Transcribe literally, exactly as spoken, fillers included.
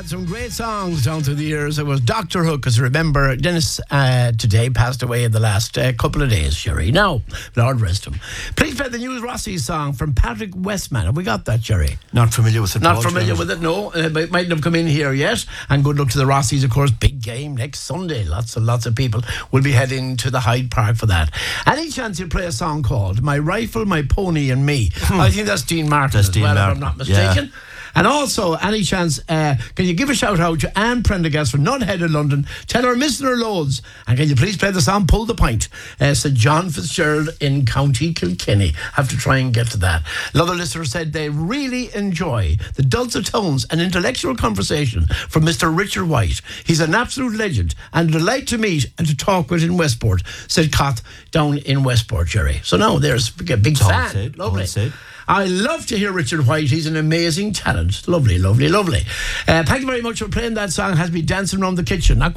had some great songs down through the years. It was Doctor Hook, as remember, Dennis uh, today passed away in the last uh, couple of days, Sherry. Now, Lord rest him. Please play the News Rossi song from Patrick Westman. Have we got that, Sherry? Not familiar with it. Not Paul, familiar with it, no. Uh, it mightn't have come in here yet. And good luck to the Rossis, of course. Big game next Sunday. Lots and lots of people will be heading to the Hyde Park for that. Any chance you'll play a song called My Rifle, My Pony and Me? Hmm. I think that's Dean Martin that's as Dean well, Martin. if I'm not mistaken. Yeah. And also, any chance, uh, can you give a shout out to Anne Prendergast from Nunhead in London? Tell her I'm missing her loads. And can you please play the song Pull the Pint? Uh, Saint John Fitzgerald in County Kilkenny. Have to try and get to that. Another listener said they really enjoy the dulcet tones and intellectual conversation from Mister Richard White. He's an absolute legend and a delight to meet and to talk with in Westport, said Cott down in Westport, Jerry. So now there's a big All fan. said, Lovely. all said. I love to hear Richard White. He's an amazing talent. Lovely, lovely, lovely. Uh, thank you very much for playing that song. It has me dancing around the kitchen. Not